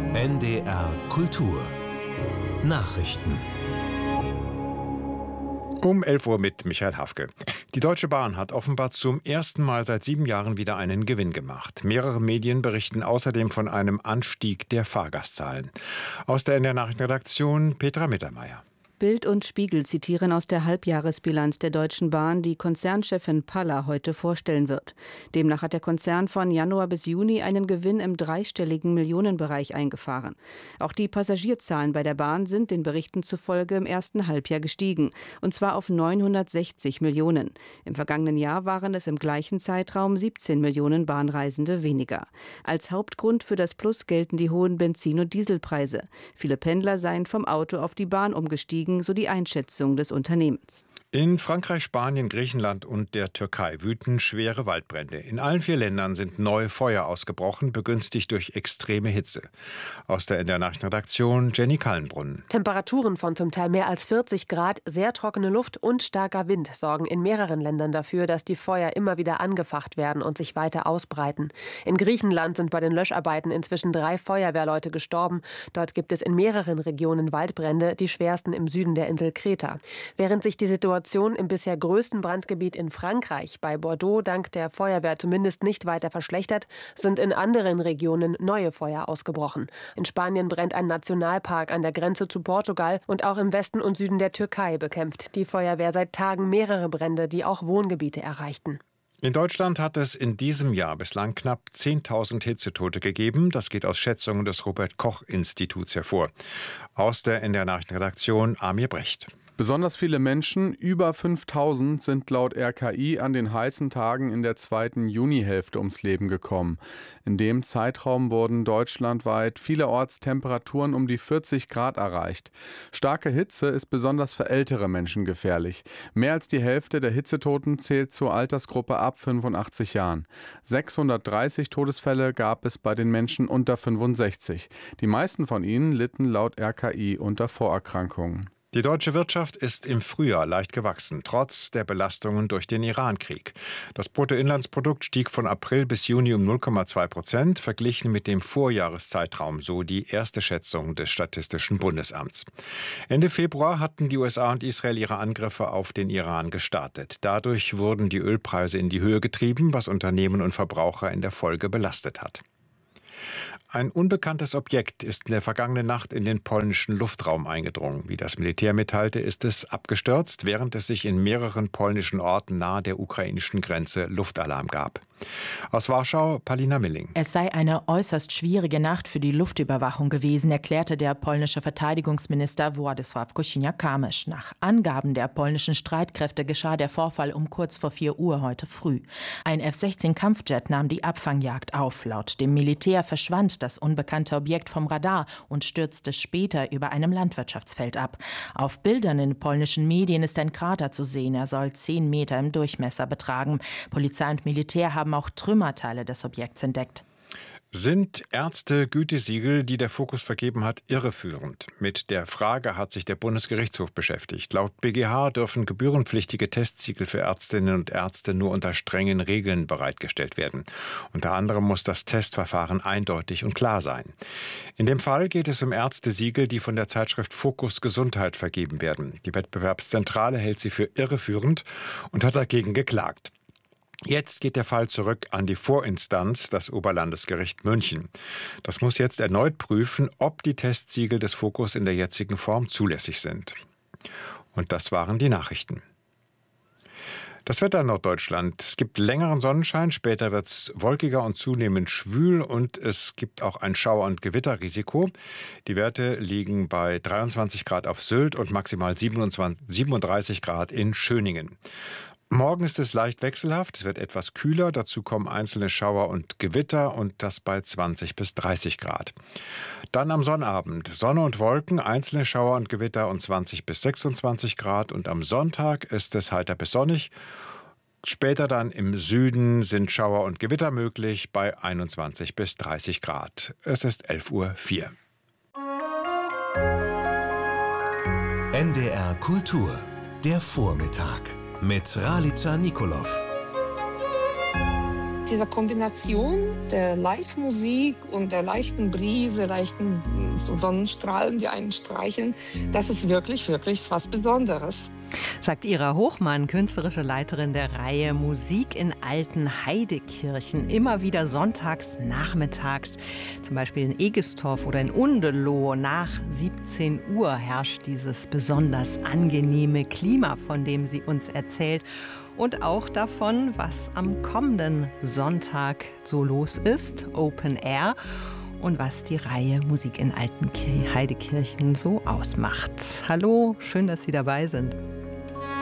NDR Kultur Nachrichten Um 11 Uhr mit Michael Hafke. Die Deutsche Bahn hat offenbar zum ersten Mal seit 7 Jahren wieder einen Gewinn gemacht. Mehrere Medien berichten außerdem von einem Anstieg der Fahrgastzahlen. Aus der NDR Nachrichtenredaktion Petra Mittermeier. Bild und Spiegel zitieren aus der Halbjahresbilanz der Deutschen Bahn, die Konzernchefin Paller heute vorstellen wird. Demnach hat der Konzern von Januar bis Juni einen Gewinn im dreistelligen Millionenbereich eingefahren. Auch die Passagierzahlen bei der Bahn sind den Berichten zufolge im ersten Halbjahr gestiegen, und zwar auf 960 Millionen. Im vergangenen Jahr waren es im gleichen Zeitraum 17 Millionen Bahnreisende weniger. Als Hauptgrund für das Plus gelten die hohen Benzin- und Dieselpreise. Viele Pendler seien vom Auto auf die Bahn umgestiegen, so die Einschätzung des Unternehmens. In Frankreich, Spanien, Griechenland und der Türkei wüten schwere Waldbrände. In allen 4 Ländern sind neue Feuer ausgebrochen, begünstigt durch extreme Hitze. Aus der NDR Nachrichtenredaktion Jenny Kallenbrunn. Temperaturen von zum Teil mehr als 40 Grad, sehr trockene Luft und starker Wind sorgen in mehreren Ländern dafür, dass die Feuer immer wieder angefacht werden und sich weiter ausbreiten. In Griechenland sind bei den Löscharbeiten inzwischen 3 Feuerwehrleute gestorben. Dort gibt es in mehreren Regionen Waldbrände, die schwersten im Süden der Insel Kreta. Während sich die Situation im bisher größten Brandgebiet in Frankreich, bei Bordeaux, dank der Feuerwehr zumindest nicht weiter verschlechtert, sind in anderen Regionen neue Feuer ausgebrochen. In Spanien brennt ein Nationalpark an der Grenze zu Portugal und auch im Westen und Süden der Türkei bekämpft die Feuerwehr seit Tagen mehrere Brände, die auch Wohngebiete erreichten. In Deutschland hat es in diesem Jahr bislang knapp 10.000 Hitzetote gegeben. Das geht aus Schätzungen des Robert-Koch-Instituts hervor. Aus der NDR Nachrichtenredaktion Amir Brecht. Besonders viele Menschen, über 5.000, sind laut RKI an den heißen Tagen in der zweiten Junihälfte ums Leben gekommen. In dem Zeitraum wurden deutschlandweit vielerorts Temperaturen um die 40 Grad erreicht. Starke Hitze ist besonders für ältere Menschen gefährlich. Mehr als die Hälfte der Hitzetoten zählt zur Altersgruppe ab 85 Jahren. 630 Todesfälle gab es bei den Menschen unter 65. Die meisten von ihnen litten laut RKI unter Vorerkrankungen. Die deutsche Wirtschaft ist im Frühjahr leicht gewachsen, trotz der Belastungen durch den Iran-Krieg. Das Bruttoinlandsprodukt stieg von April bis Juni um 0,2%, verglichen mit dem Vorjahreszeitraum, so die erste Schätzung des Statistischen Bundesamts. Ende Februar hatten die USA und Israel ihre Angriffe auf den Iran gestartet. Dadurch wurden die Ölpreise in die Höhe getrieben, was Unternehmen und Verbraucher in der Folge belastet hat. Ein unbekanntes Objekt ist in der vergangenen Nacht in den polnischen Luftraum eingedrungen. Wie das Militär mitteilte, ist es abgestürzt, während es sich in mehreren polnischen Orten nahe der ukrainischen Grenze Luftalarm gab. Aus Warschau, Palina Milling. Es sei eine äußerst schwierige Nacht für die Luftüberwachung gewesen, erklärte der polnische Verteidigungsminister Władysław Kosiniak-Kamysz. Nach Angaben der polnischen Streitkräfte geschah der Vorfall um kurz vor 4 Uhr heute früh. Ein F-16-Kampfjet nahm die Abfangjagd auf. Laut dem Militär verschwand das unbekannte Objekt vom Radar und stürzte später über einem Landwirtschaftsfeld ab. Auf Bildern in polnischen Medien ist ein Krater zu sehen. Er soll 10 Meter im Durchmesser betragen. Polizei und Militär haben auch Trümmerteile des Objekts entdeckt. Sind Ärzte-Gütesiegel, die der Fokus vergeben hat, irreführend? Mit der Frage hat sich der Bundesgerichtshof beschäftigt. Laut BGH dürfen gebührenpflichtige Testsiegel für Ärztinnen und Ärzte nur unter strengen Regeln bereitgestellt werden. Unter anderem muss das Testverfahren eindeutig und klar sein. In dem Fall geht es um Ärztesiegel, die von der Zeitschrift Fokus Gesundheit vergeben werden. Die Wettbewerbszentrale hält sie für irreführend und hat dagegen geklagt. Jetzt geht der Fall zurück an die Vorinstanz, das Oberlandesgericht München. Das muss jetzt erneut prüfen, ob die Testsiegel des Fokus in der jetzigen Form zulässig sind. Und das waren die Nachrichten. Das Wetter in Norddeutschland. Es gibt längeren Sonnenschein, später wird es wolkiger und zunehmend schwül und es gibt auch ein Schauer- und Gewitterrisiko. Die Werte liegen bei 23 Grad auf Sylt und maximal 37 Grad in Schöningen. Morgen ist es leicht wechselhaft, es wird etwas kühler, dazu kommen einzelne Schauer und Gewitter und das bei 20 bis 30 Grad. Dann am Sonnabend Sonne und Wolken, einzelne Schauer und Gewitter und 20 bis 26 Grad und am Sonntag ist es heiter bis sonnig. Später dann im Süden sind Schauer und Gewitter möglich bei 21 bis 30 Grad. Es ist 11:04 Uhr. NDR Kultur, der Vormittag mit Ralica Nikolov. Diese Kombination der Live-Musik und der leichten Brise, leichten Sonnenstrahlen, die einen streicheln, das ist wirklich, wirklich was Besonderes. Sagt Ira Hochmann, künstlerische Leiterin der Reihe Musik in alten Heidekirchen. Immer wieder sonntags, nachmittags, zum Beispiel in Egestorf oder in Undeloh, nach 17 Uhr herrscht dieses besonders angenehme Klima, von dem sie uns erzählt. Und auch davon, was am kommenden Sonntag so los ist, Open Air. Und was die Reihe Musik in alten Heidekirchen so ausmacht. Hallo, schön, dass Sie dabei sind.